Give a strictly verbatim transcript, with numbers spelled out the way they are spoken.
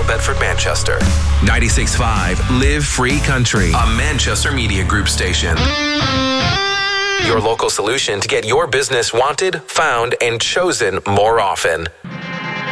Bedford, Manchester. ninety-six point five Live Free Country, A Manchester Media Group station. Your local solution to get your business wanted, found, and chosen more often.